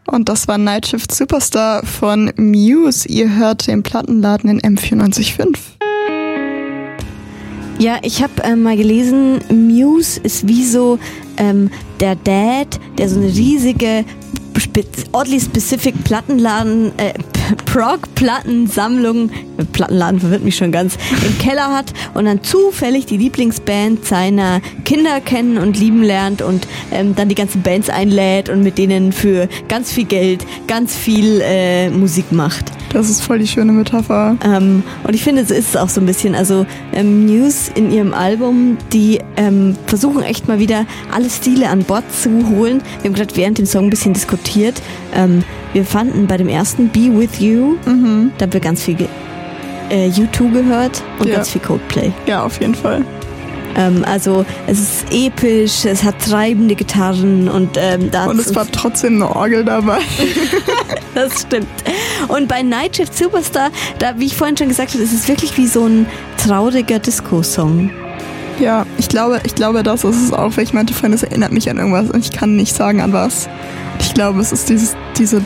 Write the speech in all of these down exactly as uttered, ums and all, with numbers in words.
Und das war Night Shift Superstar von Muse. Ihr hört den Plattenladen in M vierundneunzig Komma fünf. Ja, ich habe äh, mal gelesen, Muse ist wie so ähm, der Dad, der so eine riesige, spe- oddly specific Plattenladen, äh, Prog-Plattensammlung, äh, Plattenladen verwirrt mich schon ganz, im Keller hat und dann zufällig die Lieblingsband seiner Kinder kennen und lieben lernt und ähm, dann die ganzen Bands einlädt und mit denen für ganz viel Geld ganz viel äh, Musik macht. Das ist voll die schöne Metapher. Ähm, und ich finde, so ist es auch so ein bisschen. Also ähm, Muse in ihrem Album, die ähm, versuchen echt mal wieder alle Stile an Bord zu holen. Wir haben gerade während dem Song ein bisschen diskutiert. Ähm, wir fanden bei dem ersten Be With You, mhm. da haben wir ganz viel ge- äh, U zwei gehört und ja. ganz viel Coldplay. Ja, auf jeden Fall. Ähm, also es ist episch, es hat treibende Gitarren und ähm, da und es war trotzdem eine Orgel dabei. Das stimmt. Und bei Night Shift Superstar, da, wie ich vorhin schon gesagt habe, ist es wirklich wie so ein trauriger Disco-Song. Ja, ich glaube, ich glaube, das ist es auch, weil ich meinte vorhin, es erinnert mich an irgendwas und ich kann nicht sagen, an was. Ich glaube, es ist dieses diese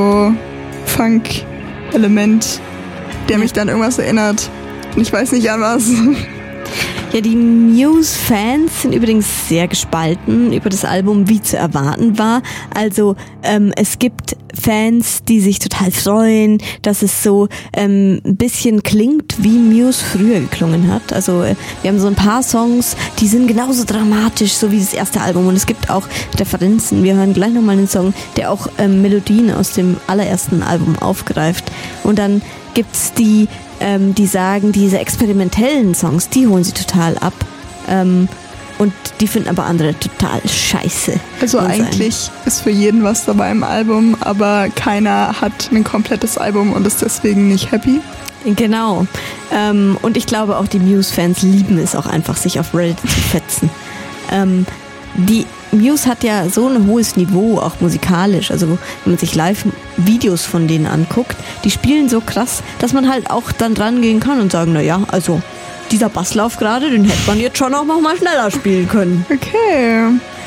Disco-Funk-Element, der mich dann irgendwas erinnert. Und ich weiß nicht an was. Ja, die Muse-Fans sind übrigens sehr gespalten über das Album, wie zu erwarten war. Also ähm, es gibt Fans, die sich total freuen, dass es so ähm, ein bisschen klingt, wie Muse früher geklungen hat. Also äh, wir haben so ein paar Songs, die sind genauso dramatisch, so wie das erste Album. Und es gibt auch Referenzen. Wir hören gleich nochmal einen Song, der auch ähm, Melodien aus dem allerersten Album aufgreift. Und dann gibt's die Ähm, die sagen, diese experimentellen Songs, die holen sie total ab. Ähm, und die finden aber andere total scheiße. Also eigentlich ist für jeden was dabei im Album, aber keiner hat ein komplettes Album und ist deswegen nicht happy. Genau. Ähm, und ich glaube auch die Muse-Fans lieben es auch einfach, sich auf Reddit zu fetzen. Ähm, die Muse hat ja so ein hohes Niveau, auch musikalisch. Also wenn man sich Live-Videos von denen anguckt, die spielen so krass, dass man halt auch dann dran gehen kann und sagen, naja, also dieser Basslauf gerade, den hätte man jetzt schon auch noch mal schneller spielen können. Okay.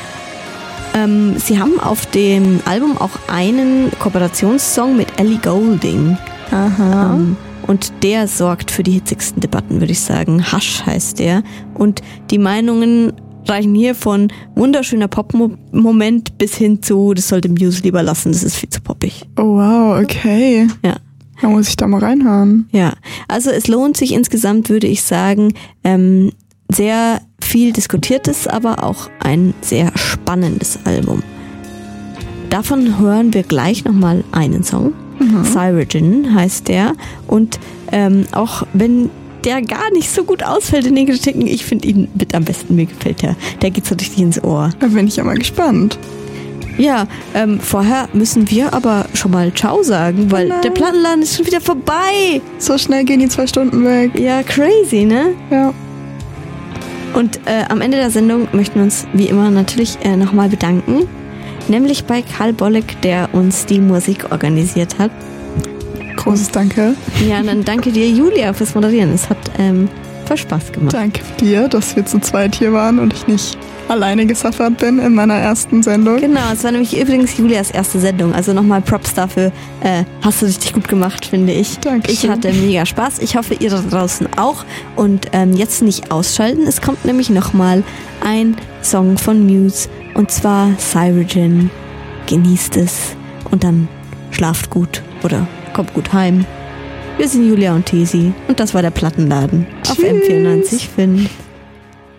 Ähm, sie haben auf dem Album auch einen Kooperationssong mit Ellie Goulding. Aha. Ähm, und der sorgt für die hitzigsten Debatten, würde ich sagen. Hush heißt der. Und die Meinungen reichen hier von wunderschöner Pop-Moment bis hin zu, das sollte Muse lieber lassen, das ist viel zu poppig. Oh wow, okay. Ja. Da muss ich da mal reinhören. Ja, also es lohnt sich insgesamt, würde ich sagen, ähm, sehr viel diskutiertes, aber auch ein sehr spannendes Album. Davon hören wir gleich nochmal einen Song. Mhm. Cyrogen heißt der. Und ähm, auch wenn der gar nicht so gut ausfällt in den Kritiken. Ich finde ihn mit am besten, mir gefällt der. Der geht so richtig ins Ohr. Da bin ich ja mal gespannt. Ja, ähm, vorher müssen wir aber schon mal Ciao sagen, weil Nein. der Plattenladen ist schon wieder vorbei. So schnell gehen die zwei Stunden weg. Ja, crazy, ne? Ja. Und äh, am Ende der Sendung möchten wir uns wie immer natürlich äh, nochmal bedanken. Nämlich bei Karl Bolleck, der uns die Musik organisiert hat. Großes Danke. Ja, und dann danke dir, Julia, fürs Moderieren. Es hat ähm, voll Spaß gemacht. Danke dir, dass wir zu zweit hier waren und ich nicht alleine gesuffert bin in meiner ersten Sendung. Genau, es war nämlich übrigens Julias erste Sendung. Also nochmal Props dafür. Äh, hast du richtig gut gemacht, finde ich. Danke. Ich hatte mega Spaß. Ich hoffe, ihr da draußen auch. Und ähm, jetzt nicht ausschalten. Es kommt nämlich nochmal ein Song von Muse. Und zwar Cyrogen. Genießt es. Und dann schlaft gut. Oder kommt gut heim. Wir sind Julia und Tesi. Und das war der Plattenladen. Tschüss. Auf M vierundneunzig Komma fünf.